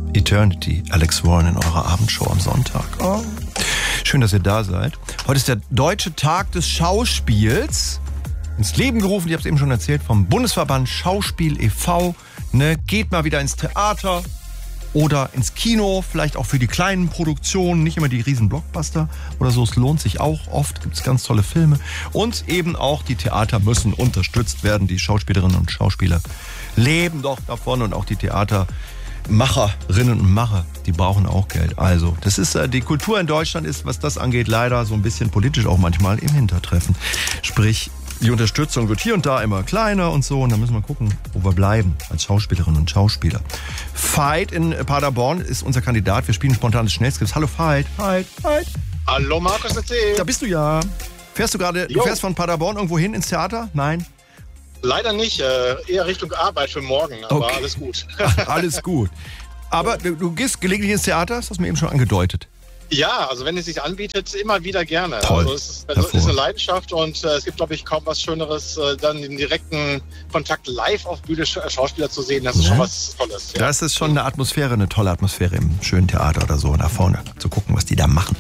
Eternity, Alex Warren in eurer Abendshow am Sonntag. Oh. Schön, dass ihr da seid. Heute ist der Deutsche Tag des Schauspiels. Ins Leben gerufen, ich habe es eben schon erzählt, vom Bundesverband Schauspiel e.V. Geht mal wieder ins Theater oder ins Kino, vielleicht auch für die kleinen Produktionen, nicht immer die riesen Blockbuster oder so. Es lohnt sich auch. Oft gibt es ganz tolle Filme. Und eben auch die Theater müssen unterstützt werden. Die Schauspielerinnen und Schauspieler leben doch davon und auch die Theatermacherinnen und Macher, die brauchen auch Geld. Also, das ist die Kultur in Deutschland ist, was das angeht, leider so ein bisschen politisch auch manchmal im Hintertreffen. Sprich, die Unterstützung wird hier und da immer kleiner und so. Und dann müssen wir gucken, wo wir bleiben als Schauspielerinnen und Schauspieler. Veit in Paderborn ist unser Kandidat. Wir spielen spontanes Schnellskript. Hallo Veit. Veit. Hallo Markus, erzähl. Da bist du ja. Fährst du gerade, du fährst von Paderborn irgendwo hin ins Theater? Nein? Leider nicht. Eher Richtung Arbeit für morgen. Aber okay. Alles gut. Alles gut. Aber du gehst gelegentlich ins Theater? Das hast du mir eben schon angedeutet. Ja, also wenn es sich anbietet, immer wieder gerne. Toll. Also es ist eine Leidenschaft und es gibt, glaube ich, kaum was Schöneres, dann den direkten Kontakt live auf Bühne Schauspieler zu sehen. Das ist schon was Tolles. Ja. Das ist schon eine Atmosphäre, eine tolle Atmosphäre im schönen Theater oder so, nach vorne zu gucken, was die da machen.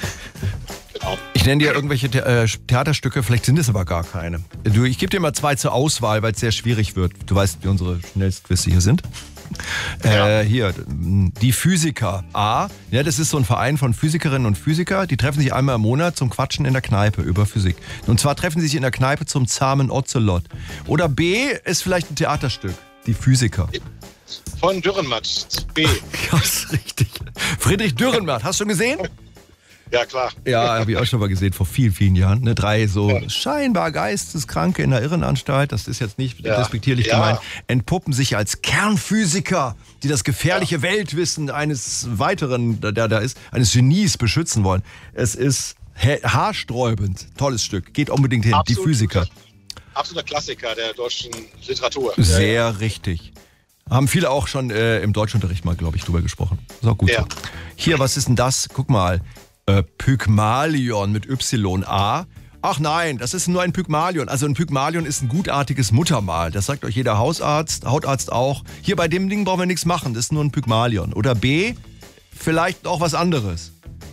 Genau. Ich nenne dir irgendwelche Theaterstücke, vielleicht sind es aber gar keine. Ich gebe dir mal 2 zur Auswahl, weil es sehr schwierig wird. Du weißt, wie unsere Schnellstquizze hier sind. Ja. Hier, die Physiker. A, ja, das ist so ein Verein von Physikerinnen und Physiker, die treffen sich einmal im Monat zum Quatschen in der Kneipe über Physik. Und zwar treffen sie sich in der Kneipe zum zahmen Ozelot. Oder B, ist vielleicht ein Theaterstück, die Physiker. Von Dürrenmatt, B. Ja, ist richtig. Friedrich Dürrenmatt, hast du schon gesehen? Ja, klar. Ja, habe ich auch schon mal gesehen, vor vielen, vielen Jahren. 3 so scheinbar Geisteskranke in der Irrenanstalt, das ist jetzt nicht respektierlich gemeint, entpuppen sich als Kernphysiker, die das gefährliche Weltwissen eines weiteren, der da ist, eines Genies beschützen wollen. Es ist haarsträubend. Tolles Stück. Geht unbedingt hin. Absolut, die Physiker. Absoluter Klassiker der deutschen Literatur. Sehr richtig. Haben viele auch schon im Deutschunterricht mal, glaube ich, drüber gesprochen. Ist auch gut. Ja. So. Hier, was ist denn das? Guck mal. Pygmalion mit Y-A. Ach nein, das ist nur ein Pygmalion. Also ein Pygmalion ist ein gutartiges Muttermal. Das sagt euch jeder Hautarzt auch. Hier bei dem Ding brauchen wir nichts machen. Das ist nur ein Pygmalion. Oder B, vielleicht auch was anderes.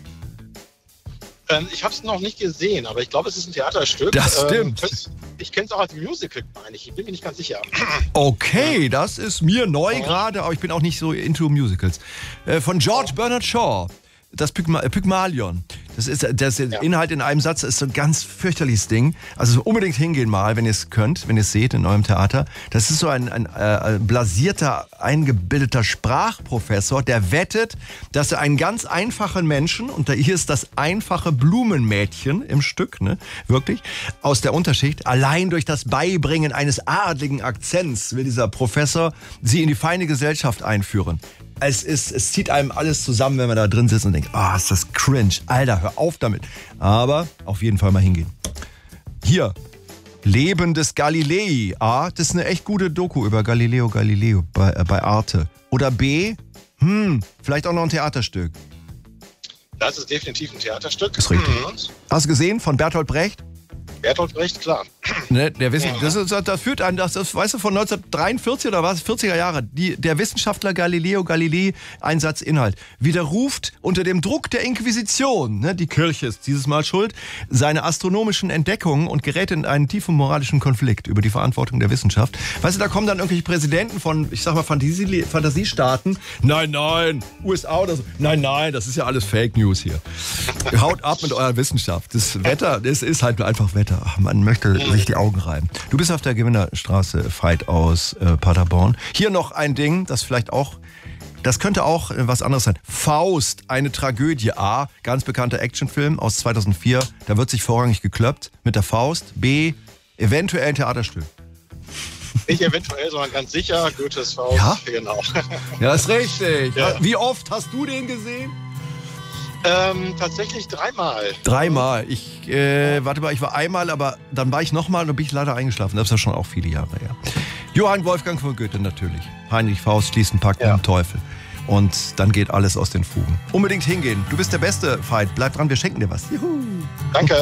Ich habe es noch nicht gesehen, aber ich glaube, es ist ein Theaterstück. Das stimmt. Ich kenne es auch als Musical, meine ich. Ich bin mir nicht ganz sicher. Okay, das ist mir neu gerade, aber ich bin auch nicht so into Musicals. Von George Bernard Shaw. Das Pygmalion. Das ist Inhalt in einem Satz, ist so ein ganz fürchterliches Ding. Also unbedingt hingehen mal, wenn ihr es könnt, wenn ihr es seht in eurem Theater. Das ist so ein blasierter, eingebildeter Sprachprofessor, der wettet, dass er einen ganz einfachen Menschen, und hier ist das einfache Blumenmädchen im Stück, ne, wirklich, aus der Unterschicht, allein durch das Beibringen eines adligen Akzents will dieser Professor sie in die feine Gesellschaft einführen. Es zieht einem alles zusammen, wenn man da drin sitzt und denkt, ist das cringe. Alter, hör auf damit. Aber auf jeden Fall mal hingehen. Hier, Leben des Galilei. A, das ist eine echt gute Doku über Galileo Galilei bei Arte. Oder B, vielleicht auch noch ein Theaterstück. Das ist definitiv ein Theaterstück. Das ist richtig. Hast du gesehen von Bertolt Brecht? Bertolt Brecht, klar. Ne, das führt einen, das weißt du, von 1943 oder was, 40er Jahre, der Wissenschaftler Galileo Galilei, Einsatz Inhalt, widerruft unter dem Druck der Inquisition, ne, die Kirche ist dieses Mal schuld, seine astronomischen Entdeckungen und gerät in einen tiefen moralischen Konflikt über die Verantwortung der Wissenschaft. Weißt du, da kommen dann irgendwelche Präsidenten von, ich sag mal, Fantasiestaaten, nein, USA oder so, nein, das ist ja alles Fake News hier. Haut ab mit eurer Wissenschaft. Das Wetter, das ist halt einfach Wetter. Ach, man möchte sich die Augen reiben. Du bist auf der Gewinnerstraße, Veit aus Paderborn. Hier noch ein Ding, das könnte auch was anderes sein. Faust, eine Tragödie. A, ganz bekannter Actionfilm aus 2004. Da wird sich vorrangig geklöppt mit der Faust. B, eventuell ein Theaterstück. Nicht eventuell, sondern ganz sicher Goethes Faust. Ja? Genau. Ja, ist richtig. Ja. Wie oft hast du den gesehen? Tatsächlich 3-mal. 3-mal. Ich war einmal, aber dann war ich nochmal und dann bin ich leider eingeschlafen. Das ist ja schon auch viele Jahre her. Johann Wolfgang von Goethe natürlich. Heinrich Faust schließt einen Pakt mit dem Teufel. Und dann geht alles aus den Fugen. Unbedingt hingehen. Du bist der beste, Veit. Bleib dran, wir schenken dir was. Juhu. Danke.